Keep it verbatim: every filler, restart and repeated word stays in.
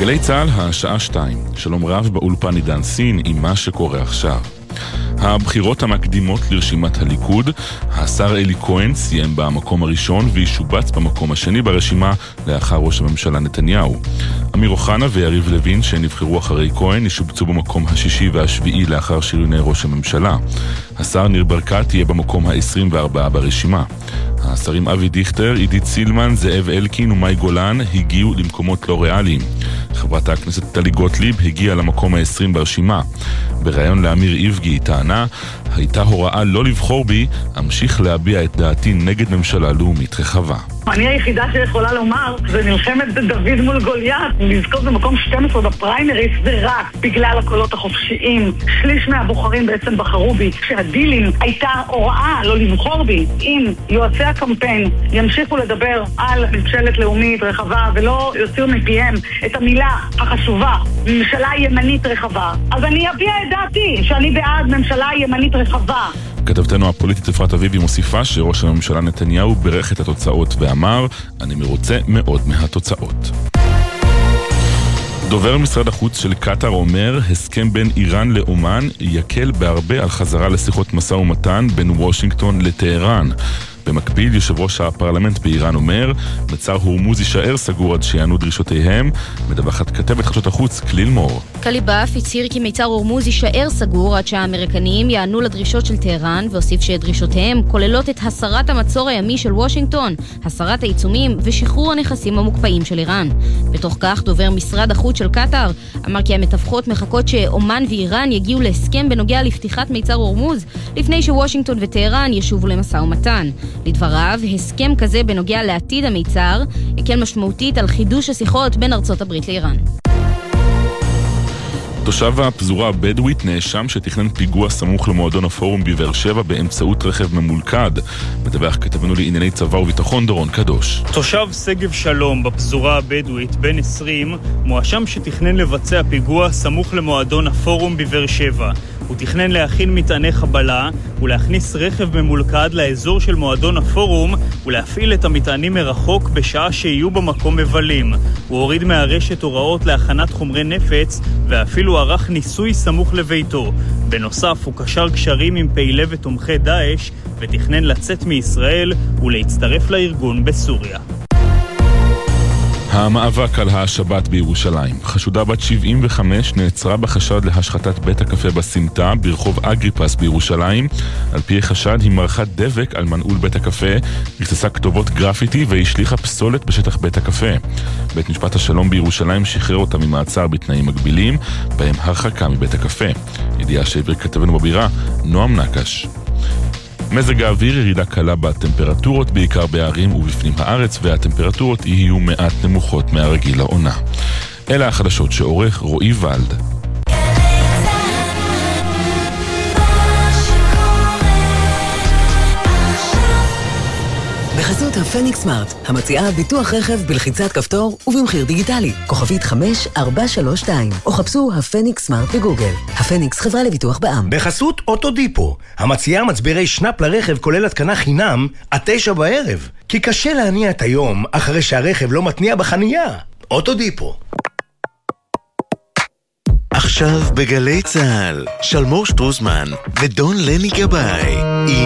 בגלי צהל השעה שתיים, שלום רב באולפן עידן סין עם מה שקורה עכשיו. הבחירות המקדימות לרשימת הליכוד, השר אלי כהן סיים במקום הראשון וישובץ במקום השני ברשימה לאחר ראש הממשלה נתניהו. אמיר אוחנה ויריב לוין שנבחרו אחרי כהן ישובצו במקום השישי והשביעי לאחר שריוני ראש הממשלה. השר ניר ברקת יהיה במקום ה-עשרים וארבע ברשימה. השרים אבי דיכטר, עידית סילמן, זאב אלקין ומאי גולן הגיעו למקומות לא ריאליים. חברת הכנסת טלי גוטליב הגיעה למקום ה-עשרים ברשימה. בראיון לאמיר איבגי טענה, הייתה הוראה לא לבחור בי, אמשיך להביע את דעתי נגד ממשלה לאומית רחבה. אני היחידה שיכולה לומר, זה נלחמת דוד מול גוליית, לזכות במקום שתים עשרה בפריימריס, זה רק בגלל הקולות החופשיים. שליש מהבוחרים בעצם בחרו בי. כשהדילים הייתה הוראה לא לבחור בי, אם יועצי הקמפיין ימשיכו לדבר על ממשלת לאומית רחבה ולא יוציאו מפיהם את המילה החשובה, ממשלה ימנית רחבה, אז אני אביע את דעתי שאני בעד ממשלה ימנית רחבה. כתבתנו הפוליטית אפרת אביבי מוסיפה שראש הממשלה נתניהו בירך את התוצאות ואמר, אני מרוצה מאוד מהתוצאות. דובר משרד החוץ של קטר אומר, הסכם בין איראן לאומן יקל בהרבה על חזרה לשיחות משא ומתן בין וושינגטון לטהרן. במקביל, יושב ראש הפרלמנט באיראן אומר, מצר הורמוז יישאר סגור עד שיענו דרישותיהם. מדווחת כתבת חדשות החוץ קליל מור. קליבאף הצהיר כי מצר הורמוז יישאר סגור עד שהאמריקנים יענו לדרישות של טהרן, והוסיף שדרישותיהם כוללות את הסרת המצור הימי של וושינגטון, הסרת העיצומים ושחרור הנכסים המוקפאים של איראן. בתוך כך, דובר משרד החוץ של קטר אמר כי המתווכות מחכות שאומן ואיראן יגיעו להסכם בנוגע לפתיחת מצר הורמוז, לפני שוושינגטון וטהרן ישובו למשא ומתן. לדבריו, הסכם כזה בנוגע לעתיד המיצר יקל משמעותית על חידוש השיחות בין ארצות הברית לאיראן. תושב הפזורה הבדואית נאשם שתכנן פיגוע סמוך למועדון הפורום בבאר שבע באמצעות רכב ממולכד. מדווח כתבנו לענייני צבא וביטחון דורון קדוש. תושב שגב שלום בפזורה הבדואית בן עשרים מואשם שתכנן לבצע פיגוע סמוך למועדון הפורום בבאר שבע. הוא תכנן להכין מטעני חבלה ולהכניס רכב ממולכד לאזור של מועדון הפורום ולהפעיל את המטענים מרחוק בשעה שיהיו במקום מבלים. הוא הוריד מהרשת הוראות להכנת חומרי נפץ ואפילו ערך ניסוי סמוך לביתו. בנוסף הוא קשר קשרים עם פעילי ותומכי דאעש ותכנן לצאת מישראל ולהצטרף לארגון בסוריה. המאבק על השבת בירושלים. חשודה בת שבעים וחמש נעצרה בחשד להשחתת בית הקפה בסמטה ברחוב אגריפס בירושלים. על פי חשד היא מרחה דבק על מנעול בית הקפה, ריססה כתובות גרפיטי והשליחה פסולת בשטח בית הקפה. בית משפט השלום בירושלים שחרר אותה ממעצר בתנאים מגבילים, בהם הרחקה מבית הקפה. ידיעה שהעביר כתבנו בבירה, נועם נקש. מזג האוויר, ירידה קלה בטמפרטורות, בעיקר בערים ובפנים הארץ, והטמפרטורות יהיו מעט נמוכות מהרגיל לעונה. אלה החדשות שעורך רועי ולד. בחסות הפניקס סמארט, המציעה ביטוח רכב בלחיצת כפתור ובמחיר דיגיטלי, כוכבית חמש ארבע שלוש שתיים, או חפשו הפניקס סמארט בגוגל. הפניקס חברה לביטוח בע"מ. בחסות אוטודיפו, המציעה מצברי שנאפ לרכב כולל התקנה חינם עד תשע בערב, כי קשה להניע את היום אחרי שהרכב לא מתניע בחנייה. אוטודיפו. עכשיו בגלי צהל, שלמור שטרוסמן ודון לני גבאי.